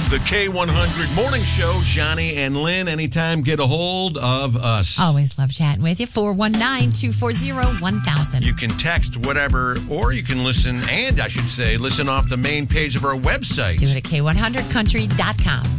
The K100 Morning Show, Johnny and Lynn. Anytime, get a hold of us. Always love chatting with you. 419-240-1000. You can text whatever, or you can listen off the main page of our website. Do it at K100country.com.